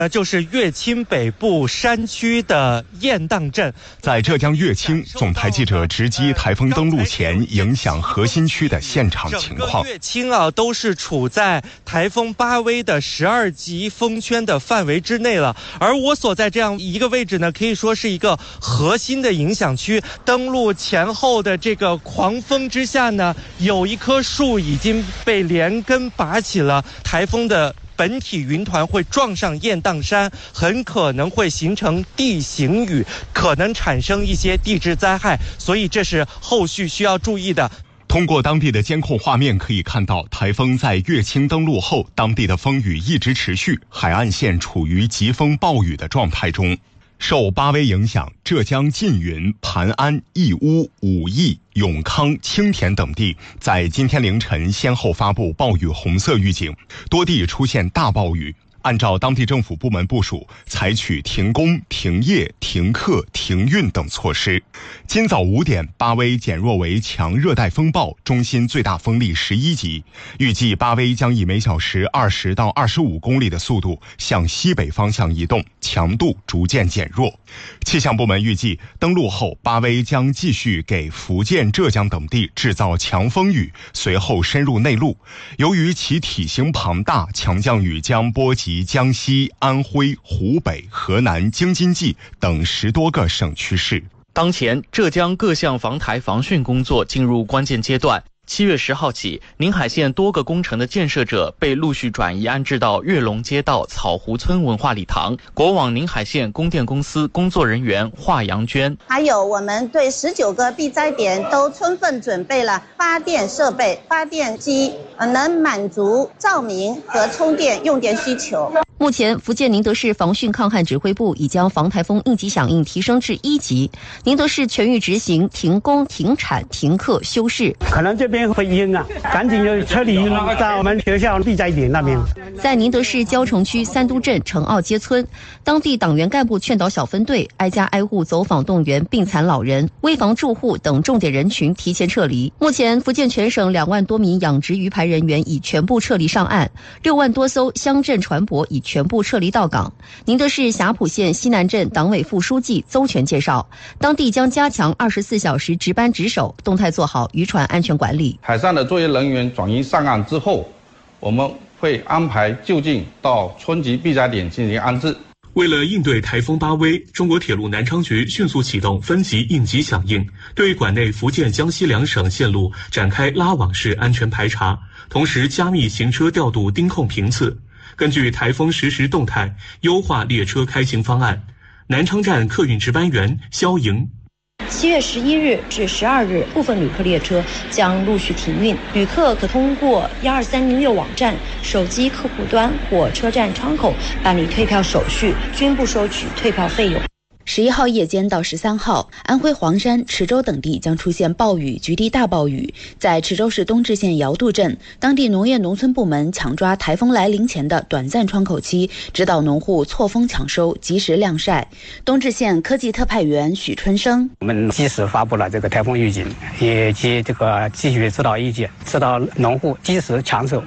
就是乐清北部山区的雁荡镇。 在浙江乐清，总台记者直击台风登陆前影响核心区的现场情况。 乐清都是处在台风巴威的12级风圈的范围之内了，而我所在这样一个位置呢，可以说是一个核心的影响区。登陆前后的这个狂风之下呢，有一棵树已经被连根拔起了，台风的本体云团会撞上雁荡山，很可能会形成地形雨，可能产生一些地质灾害，所以这是后续需要注意的。 通过当地的监控画面可以看到，台风在乐清登陆后，当地的风雨一直持续，海岸线处于疾风暴雨的状态中。受巴威影响，浙江缙云、盘安、义乌、武义、永康、青田等地在今天凌晨先后发布暴雨红色预警，多地出现大暴雨。按照当地政府部门部署，采取停工、停业、停课、停运等措施。今早5点，巴威减弱为强热带风暴，中心最大风力11级。预计巴威将以每小时20到25公里的速度向西北方向移动，强度逐渐减弱。气象部门预计，登陆后，巴威将继续给福建、浙江等地制造强风雨，随后深入内陆。由于其体型庞大，强降雨将波及江西、安徽、湖北、河南、京津冀等10多个省区市。 当前，浙江各项防台防汛工作进入关键阶段。7月10号起，宁海县多个工程的建设者被陆续转移安置到跃龙街道草湖村文化礼堂。国网宁海县供电公司工作人员华阳娟， 还有我们对19个避灾点都充分准备了发电设备、发电机，能满足照明和充电用电需求。 目前，福建宁德市防汛抗旱指挥部已将防台风应急响应提升至1级，宁德市全域执行停工、停产、停课、休市。 可能这边会阴啊，赶紧就撤离在我们学校避灾点那边。 在宁德市蕉城区三都镇城澳街村，当地党员干部劝导小分队挨家挨户走访动员病残老人、危房住户等重点人群提前撤离。目前，福建全省2万多名养殖鱼排人员已全部撤离上岸，6万多艘乡镇船舶已全部撤离到港。宁德市霞浦县西南镇党委副书记邹全介绍，当地将加强24小时值班值守，动态做好渔船安全管理。 海上的作业人员转移上岸之后，我们会安排就近到村级避灾点进行安置。 为了应对台风巴威，中国铁路南昌局迅速启动分级应急响应，对管内福建、江西2省线路展开拉网式安全排查，同时加密行车调度盯控频次，根据台风实时动态优化列车开行方案。南昌站客运值班员肖莹 7月11日至12日，部分旅客列车将陆续停运，旅客可通过12306网站、手机客户端或车站窗口办理退票手续，均不收取退票费用。 11号夜间到13号，安徽黄山、池州等地将出现暴雨、局地大暴雨。在池州市东至县尧渡镇，当地农业农村部门抢抓台风来临前的短暂窗口期，指导农户错峰抢收，及时晾晒。东至县科技特派员许春生， 我们及时发布了这个台风预警，以及这个继续指导意见，指导农户及时抢收。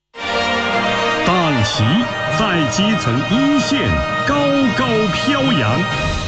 党旗在基层一线高高飘扬。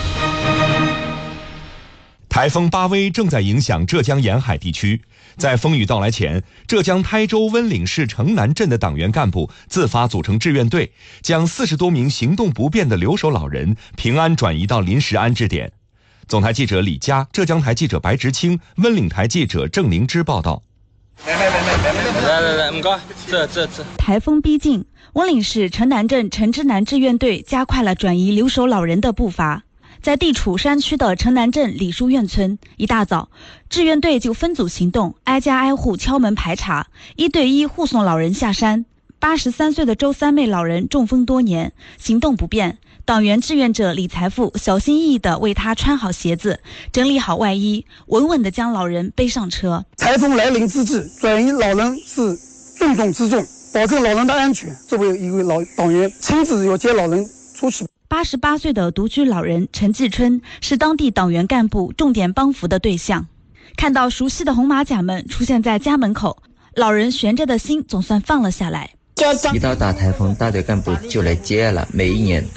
台风巴威正在影响浙江沿海地区，在风雨到来前，浙江台州温岭市城南镇的党员干部自发组成志愿队，将40多名行动不便的留守老人平安转移到临时安置点。总台记者李佳，浙江台记者白直清，温岭台记者郑灵芝报道。 来，唔该，这。 台风逼近，温岭市城南镇城之南志愿队加快了转移留守老人的步伐。在地处山区的城南镇李书院村，一大早，志愿队就分组行动，挨家挨户敲门排查，1对1护送老人下山。83岁的周三妹老人中风多年，行动不便，党员志愿者李财富小心翼翼地为他穿好鞋子，整理好外衣，稳稳地将老人背上车。 台风来临之际，转移老人是重中之重，保证老人的安全。作为一位老党员，亲自要接老人出去。 88岁的独居老人陈继春是当地党员干部重点帮扶的对象。看到熟悉的红马甲们出现在家门口，老人悬着的心总算放了下来。 一到大台风，大队干部就来接了，每一年